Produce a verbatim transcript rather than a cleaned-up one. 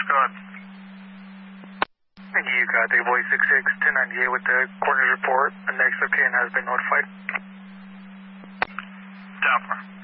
go ahead. Thank you, you got three boy six six, ten ninety-eight with the coroner's report. The next of kin has been notified. Down.